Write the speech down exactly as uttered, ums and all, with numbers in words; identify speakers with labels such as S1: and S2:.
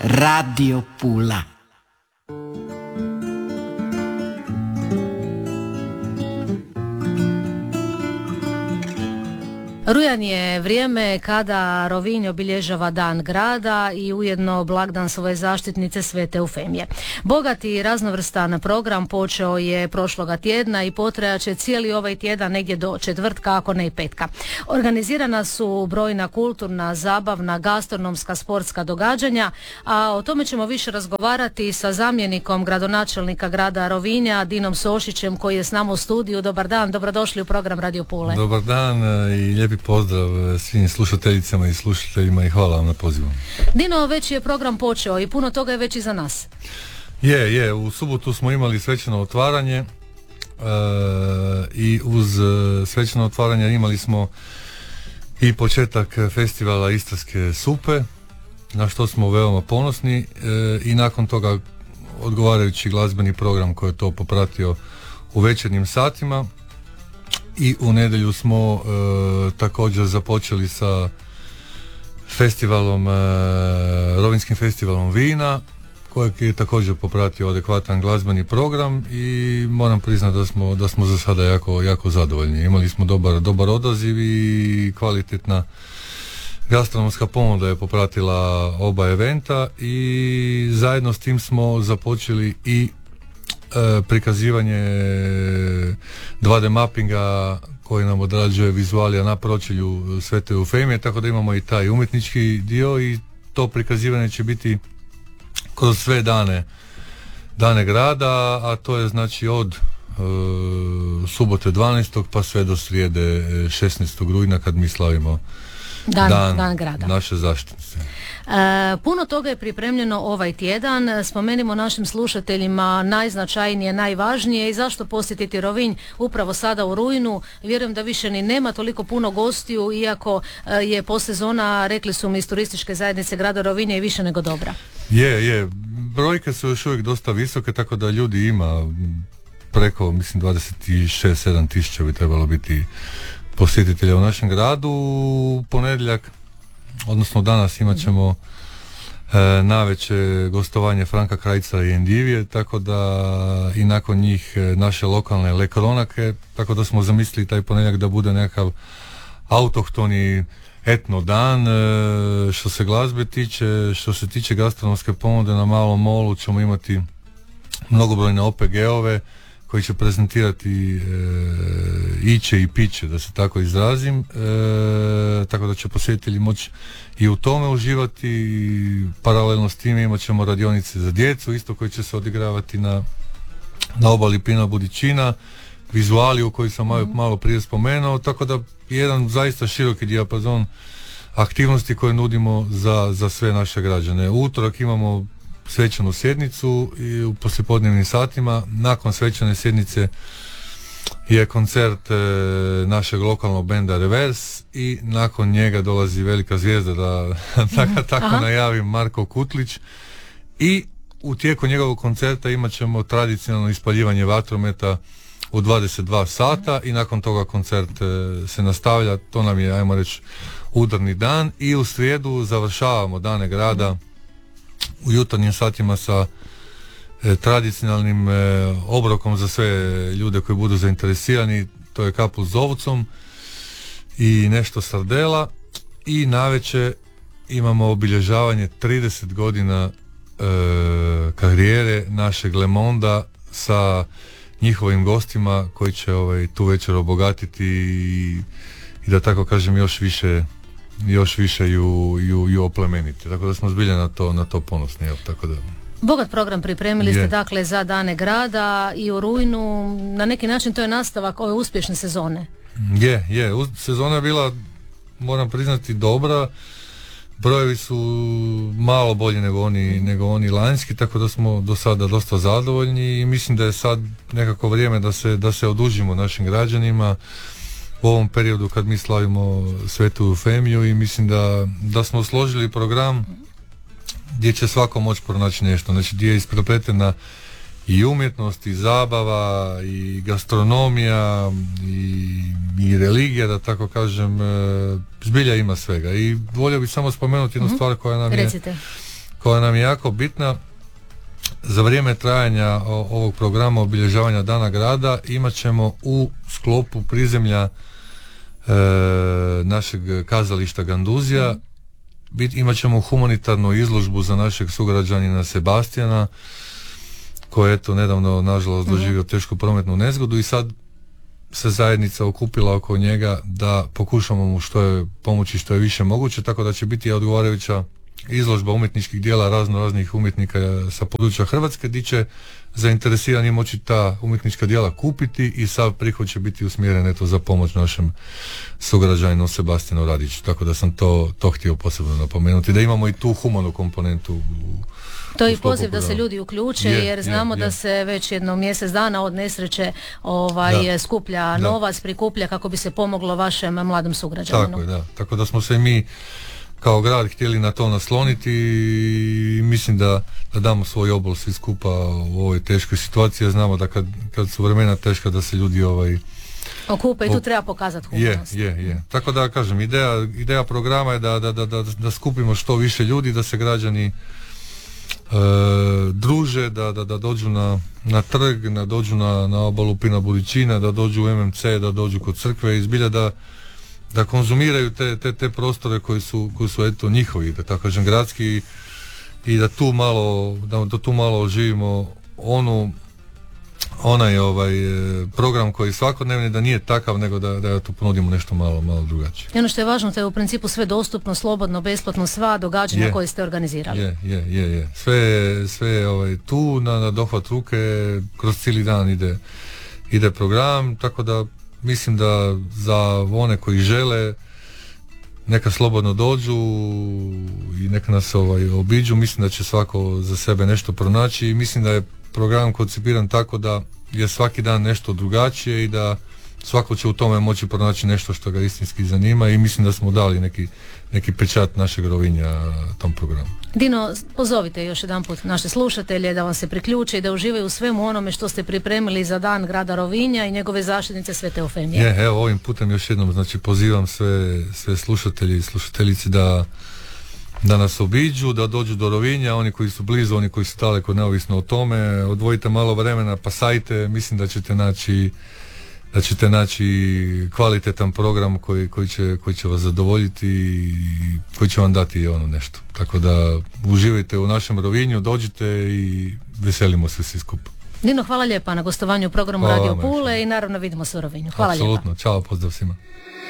S1: Radio Pula.
S2: Rujan je vrijeme kada Rovinj obilježava dan grada i ujedno blagdan svoje zaštitnice Svete Eufemije. Bogat i raznovrstan program počeo je prošloga tjedna i potrajat će cijeli ovaj tjedan negdje do četvrtka, ako ne i petka. Organizirana su brojna kulturna, zabavna, gastronomska, sportska događanja, a o tome ćemo više razgovarati sa zamjenikom gradonačelnika grada Rovinja, Dinom Sošićem, koji je s nama u studiju. Dobar dan, dobrodošli u program Radio Pule.
S3: Dobar dan i lijepi pozdrav svim slušateljicama i slušateljima i hvala vam na pozivu.
S2: Dino, već je program počeo i puno toga je već iza nas.
S3: Je, je, u subotu smo imali svečano otvaranje e, i uz svečano otvaranje imali smo i početak festivala Istarske supe, na što smo veoma ponosni, e, i nakon toga odgovarajući glazbeni program koji je to popratio u večernjim satima. I u nedjelju smo e, također započeli sa festivalom, e, Rovinjskim festivalom vina, kojeg je također popratio adekvatan glazbeni program i moram priznati da smo, da smo za sada jako, jako zadovoljni. Imali smo dobar, dobar odaziv i kvalitetna gastronomska ponuda je popratila oba eventa i zajedno s tim smo započeli i prikazivanje dva de mappinga koji nam odrađuje vizualija na pročelju Svete Eufemije, tako da imamo i taj umjetnički dio i to prikazivanje će biti kroz sve dane dane grada, a to je znači od e, subote dvanaestog pa sve do srijede šesnaestog rujna kad mi slavimo
S2: Dan,
S3: dan,
S2: dan grada.
S3: Naše zaštitnice.
S2: E, puno toga je pripremljeno ovaj tjedan. Spomenimo našim slušateljima najznačajnije, najvažnije i zašto posjetiti Rovinj upravo sada u rujnu. Vjerujem da više ni nema toliko puno gostiju, iako e, je posezona, rekli su mi iz turističke zajednice grada Rovinja, i više nego dobra.
S3: Je, je. Brojke su još uvijek dosta visoke, tako da ljudi ima preko, mislim, dvadeset šest sedam tisuća bi trebalo biti posjetitelja u našem gradu. U ponedjeljak, odnosno danas, imat ćemo e, navečer gostovanje Franka Krajca i Endivije, tako da i nakon njih e, naše lokalne lekronake, tako da smo zamislili taj ponedjeljak da bude nekakav autohtoni etno dan. E, što se glazbe tiče, što se tiče gastronomske ponude, na Malom molu ćemo imati mnogobrojne O P G-ove koji će prezentirati e, iće i piće, da se tako izrazim, e, tako da će posjetitelji moći i u tome uživati. I paralelno s time imat ćemo radionice za djecu, isto koji će se odigravati na, na obali Pina Budičina, vizualiju koju sam malo, malo prije spomenuo, tako da jedan zaista široki dijapazon aktivnosti koje nudimo za, za sve naše građane. U utorak imamo svečanu sjednicu i u poslijepodnevnim satima. Nakon svečane sjednice je koncert e, našeg lokalnog benda Reverse i nakon njega dolazi velika zvijezda, da tako, tako najavim, Marko Kutlić, i u tijeku njegovog koncerta imat ćemo tradicionalno ispaljivanje vatrometa u dvadeset dva sata i nakon toga koncert e, se nastavlja. To nam je, ajmo reći, udarni dan i u srijedu završavamo dane grada u jutarnjim satima sa e, tradicionalnim e, obrokom za sve ljude koji budu zainteresirani. To je kapul s ovcom i nešto sardela, i navečer imamo obilježavanje trideset godina e, karijere našeg Le Monda sa njihovim gostima koji će ovaj, tu večer obogatiti i, i da tako kažem još više još više ju, ju, ju oplemeniti. Tako da smo zbilja na to, na to ponosni. Jel? Tako da...
S2: Bogat program pripremili ste
S3: je.
S2: dakle za dane grada i u rujnu. Na neki način to je nastavak ove uspješne sezone.
S3: Je, je. Sezona je bila, moram priznati, dobra. Brojevi su malo bolji nego oni, nego oni lanjski, tako da smo do sada dosta zadovoljni i mislim da je sad nekako vrijeme da se, da se odužimo našim građanima u ovom periodu kad mi slavimo Svetu Eufemiju, i mislim da, da smo složili program gdje će svako moći pronaći nešto, znači gdje je isprepletena i umjetnost, i zabava, i gastronomija, i, i religija, da tako kažem, zbilja ima svega. I volio bih samo spomenuti jednu mm-hmm. stvar koja nam je
S2: Recite.
S3: koja nam je jako bitna. Za vrijeme trajanja ovog programa obilježavanja Dana grada imat ćemo u sklopu prizemlja e, našeg kazališta Ganduzija, bit, imat ćemo humanitarnu izložbu za našeg sugrađanina Sebastijana, koji je eto nedavno nažalost doživio tešku prometnu nezgodu i sad se zajednica okupila oko njega da pokušamo mu što je pomoći što je više moguće, tako da će biti odgovarajuća izložba umjetničkih dijela razno raznih umjetnika sa područja Hrvatske, gdje će zainteresirani moći ta umjetnička dijela kupiti i sav prihod će biti usmjeren eto za pomoć našem sugrađaninu Sebastijanu Radiću, tako da sam to, to htio posebno napomenuti, da imamo i tu humanu komponentu u,
S2: to je i poziv da se ljudi uključe,
S3: je,
S2: jer znamo
S3: je,
S2: da
S3: je.
S2: se već jedno mjesec dana od nesreće ovaj,
S3: da.
S2: skuplja
S3: da.
S2: novac, prikuplja kako bi se pomoglo vašem mladom sugrađaninu.
S3: Tako je, da. Tako da smo se mi kao grad htjeli na to nasloniti i mislim da, da damo svoj obol svi skupa u ovoj teškoj situaciji. Znamo da kad, kad su vremena teška da se ljudi ovaj
S2: okupe i tu treba pokazati humanost.
S3: Je, je, je. Tako da kažem, ideja, ideja programa je da, da, da, da, da skupimo što više ljudi, da se građani e, druže, da, da, da dođu na, na trg, da dođu na, na obalu Pina Budićina, da dođu u M M C, da dođu kod crkve i zbilja da da konzumiraju te, te, te prostore koji su, koji su eto njihovi, da tako kažem gradski, i da tu malo da, da tu malo oživimo onu onaj ovaj program koji je svakodnevni, da nije takav, nego da, da tu ponudimo nešto malo, malo drugačije.
S2: I ono što je važno, to je u principu sve dostupno, slobodno, besplatno, sva događanja
S3: je,
S2: koje ste organizirali.
S3: Je, je, je, je. Sve, sve ovaj, tu na, na dohvat ruke, kroz cijeli dan ide, ide program, tako da mislim da za one koji žele neka slobodno dođu i neka nas ovaj, obiđu, mislim da će svako za sebe nešto pronaći i mislim da je program koncipiran tako da je svaki dan nešto drugačije i da svako će u tome moći pronaći nešto što ga istinski zanima i mislim da smo dali neki, neki pečat našeg Rovinja tom programu.
S2: Dino, pozovite još jedan put naše slušatelje da vam se priključe i da uživaju u svemu onome što ste pripremili za Dan grada Rovinja i njegove zaštitnice Svete Eufemije.
S3: Je, evo ovim putem još jednom znači pozivam sve, sve slušatelji i slušateljice da da nas obiđu, da dođu do Rovinja, oni koji su blizu, oni koji su daleko, neovisno o tome, odvojite malo vremena, pasajte, mislim da ćete naći da ćete naći kvalitetan program koji, koji, će, koji će vas zadovoljiti i koji će vam dati ono nešto. Tako da uživajte u našem Rovinju, dođite i veselimo se svi skupa.
S2: Dino, hvala lijepa na gostovanju u programu
S3: Hvala
S2: Radio
S3: vam,
S2: Pule i naravno vidimo se u Rovinju. Hvala
S3: Apsolutno.
S2: lijepa.
S3: Ćao, pozdrav svima.